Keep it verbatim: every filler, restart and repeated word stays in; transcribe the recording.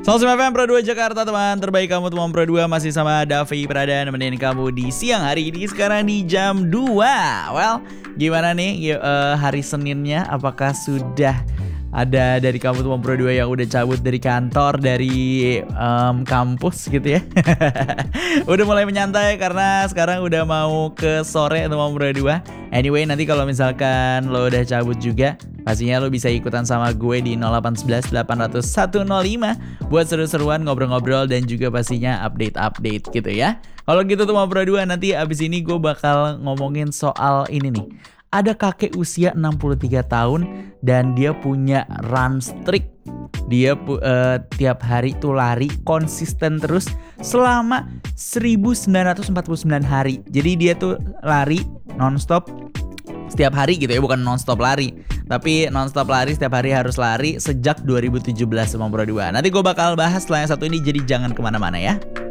Selamat F M Pro dua Jakarta, teman terbaik kamu teman Pro dua. Masih sama Davi Prada nemenin kamu di siang hari ini. Sekarang di jam dua. Well, gimana nih uh, hari Seninnya? Apakah sudah ada dari kamu teman Pro dua yang udah cabut dari kantor, dari um, kampus gitu ya? Udah mulai menyantai karena sekarang udah mau ke sore teman Pro dua. Anyway, nanti kalau misalkan lo udah cabut juga, pastinya lo bisa ikutan sama gue di nol delapan satu satu delapan nol satu nol lima buat seru-seruan, ngobrol-ngobrol, dan juga pastinya update-update gitu ya. Kalau gitu teman Pro dua, nanti abis ini gue bakal ngomongin soal ini nih. Ada kakek usia enam puluh tiga tahun dan dia punya run streak. Dia uh, tiap hari tuh lari konsisten terus selama seribu sembilan ratus empat puluh sembilan hari. Jadi dia tuh lari nonstop setiap hari gitu ya, bukan nonstop lari, tapi nonstop lari, setiap hari harus lari sejak dua ribu tujuh belas sama Pro dua. Nanti gue bakal bahas setelah yang satu ini, jadi jangan kemana-mana ya.